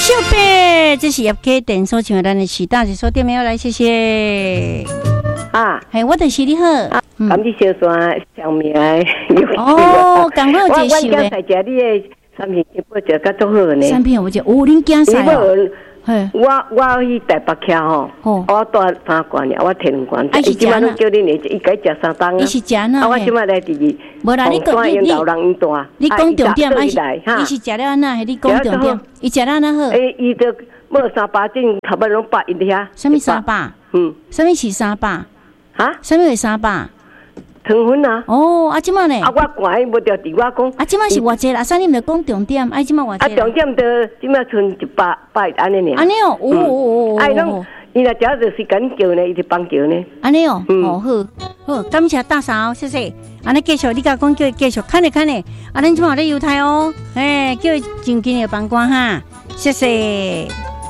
小贝，这是业界电所唱咱的时代是所点没有来，谢谢。 啊， 嘿，我就是你好。 感谢小山上面的。 哦，刚好接受的。 我在家你的产品我觉得足好呢。 产品我觉得，哦，恁惊啥哦？ 我去台北徛吼，我住3关了，我摕2关。伊即摆拢叫恁伊该食3顿啊。 伊是食哪？ 我即摆来第二。 无啦，你讲你讲重点，伊是食了安那？你讲重点，伊食了安那好？ 伊就无300斤，头尾拢8因遐。 什么300？什么是300？ 哈？ 什么是300？ 糖分啊！ 哦，啊，即摆呢？ 啊，我管无着伫我讲。 啊，即摆是偌济啦？啥你毋着讲重点？啊，即摆偌济？啊， 重点着即摆剩100安尼尔。 安尼哦，哦。 哎，拢伊若只要就是赶叫呢，伊就帮叫呢。 安尼哦，好，感谢大嫂，谢谢。安尼继续，你甲讲叫伊继续看咧。啊，咱即摆有咧犹太哦，叫伊真紧的帮官哈，谢谢。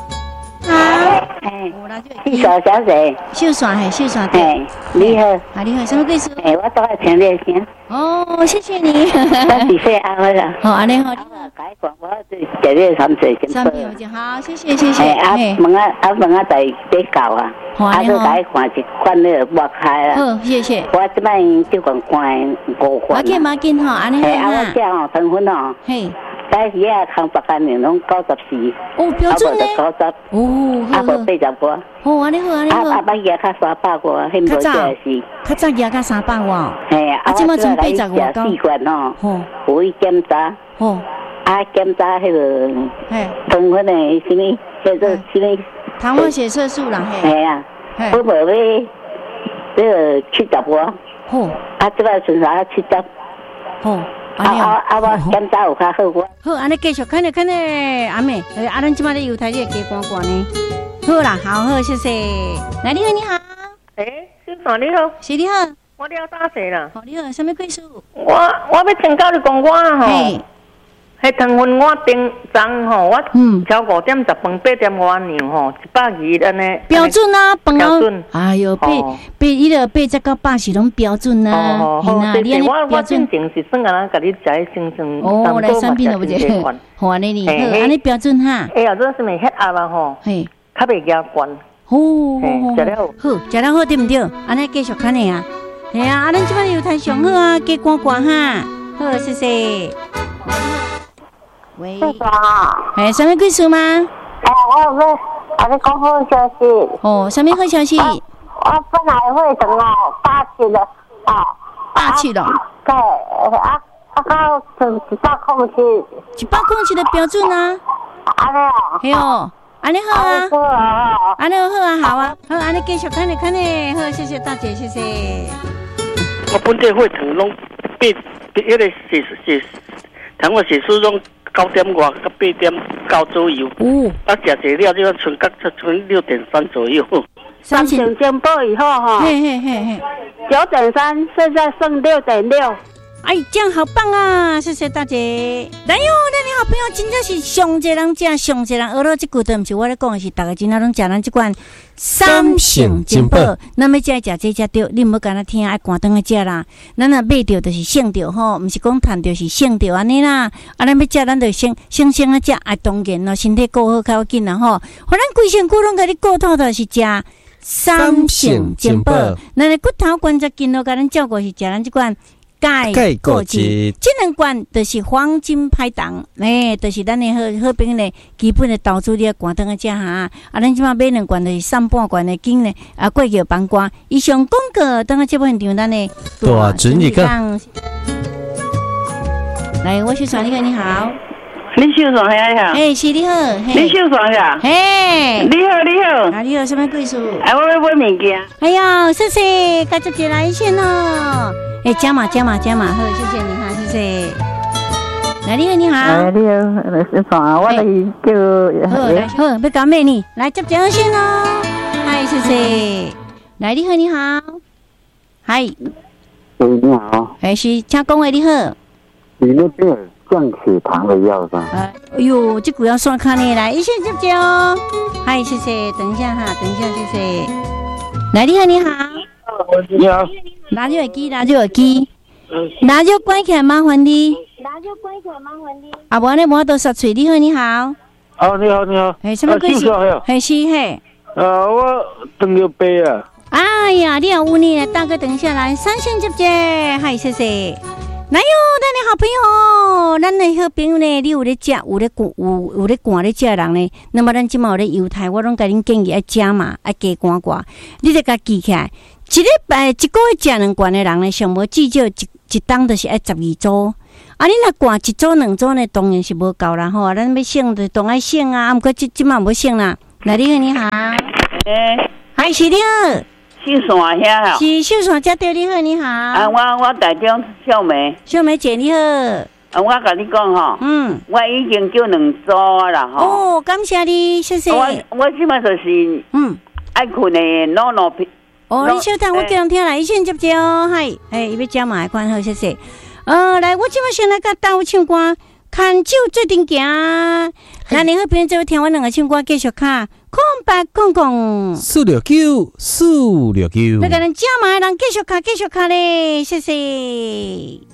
秀山小姐， 秀山对， 你好， 你好，什么贵叔？ 我都爱听你声。 哦，谢谢你。 我几岁安好啦？ 好，安尼好。 改讲我对食你三岁真好。好，谢谢。 问在底教啊，都改看一款那抹开啦。 好，谢谢。 我这摆就讲关5款。 马紧哈，安尼好啊。我这哦，糖分哦。 嘿。 在鱼啊，康北干年拢94。 哦，标准呢 ？90。 哦， 啊，无80多。 哦，安尼好。 啊，捌鱼较300多，迄无这是。 较早鱼较300哇。 嘿啊， 即摆剩80外高。 4罐哦。有去检查。啊，检查迄个。糖分的什么？叫做什么？ 糖化血色素啦， 嘿。嘿啊。我无要这个70多。啊，即摆剩下70。我检查有较好我。 好，安尼继续看咧，阿妹，咱即摆咧犹太你加关关呢。好啦，好，谢谢。来，你好。 小三你好。 是你好。 我了打死啦。 好，你好，什么贵数？ 我要请教你讲我吼。迄糖分我顶涨吼，我超5点10分8点外牛吼，120安尼。 标准啊， 标准。 哎呦，8伊个8到100是拢标准啊。 好，你安尼标准定是算安那，甲你食先算。 哦，来产品了不就？好安尼哩，好安尼标准哈。 呀，这是咪黑鸭啊吼？嘿，较袂惊关。食了好，食了好对毋对？安尼继续看的啊。系啊，咱即摆犹太上好啊，加关关哈。好，谢谢。喂，什么贵数吗？ 我要你讲好消息。 哦，什么好消息？ 我本来会等8期的 8期了。 对，到 107的标准啊。 安尼哦。 嘿哦，安尼好啊。安尼好啊，好啊，好，安尼继续看咧，好，谢谢大姐，谢谢。 我本地会糖拢迄个是糖化血素拢。9点外到8点9左右，啊，食济了就剩6.3左右。 3成进步以后哈，9.3，现在剩6.6。 哎，这样好棒啊！谢谢大姐。来哟，咱的好朋友真正是上一个人食，上一个人学到这句都不是我咧讲的，是大家真正拢食咱这款3成进步。那么食这对，你唔好干那听爱关灯的食啦。咱若买着就是省着吼，唔是讲赚着是省着安尼啦。啊，咱要食咱就省啊食，啊当然咯，身体顾好较要紧啦吼。互咱规身躯拢甲你顾透的是食3成进步。咱的骨头关节筋咯，甲咱照顾是食咱这款。钙固质，这两罐就是黄金拍档，就是咱的好朋友的基本的投资，你要关灯个食哈。啊，咱即马买两罐就是3半罐的金呢，啊，过桥帮瓜。以上广告，等下节目现场咱的大准你看。 来，我秀爽，你好。 你秀爽呀？ 是你好。 你秀爽呀？你好。 你好，什么贵数？ 我要买物件。 哎呀，谢谢，赶紧来一线哦。加码，好，谢谢你哈，谢谢。来，你好。 你好，小爽，我来叫。 好，要感谢你，来接电话线哦。嗨，谢谢。来，你好。嗨。 你好。 是，请讲话，你好。 你那边降血糖的药吧？ 哎呦，这个要刷卡呢，来一线接哦。嗨，谢谢，等一下，谢谢。来，你好。 你好。 拿就耳机，拿就关起来，麻烦你。 啊， 无呢，无多刷嘴，你好。 哦，你好，你好。 什么贵姓？嘿是嘿。 我等着背啊。 哎呀，你好，你来大哥，等一下来，三线接接，嗨，谢谢。来哟，咱的好朋友，咱的好朋友呢，你有咧食，有咧赶咧食人呢。那么咱即马有咧犹太，我拢甲恁建议爱食嘛，爱加赶，你得甲记起来。一礼拜一个月食2罐的人呢，上无至少一档就是爱12组。啊，你若赶1组2组呢，当然是无够啦吼。咱要省就当爱省啊，毋过即马无省啦。来，你好，嗨，是你好。 秀山遐是秀山姐对，你好，你好。 我台中小梅姐你好。 我甲你讲吼，我已经叫2组啦吼。 哦，感谢你，谢谢。 我即摆就是爱困的诺片。 哦，你小等，我叫人听来，一线接接哦，嗨，伊要食嘛，款好，谢谢。来，我即摆先来甲大家唱歌，牵手做阵行。咱的好朋友做听我2个唱歌，继续卡。空白空空 469，469。 要甲咱食嘛，人继续卡咧，谢谢。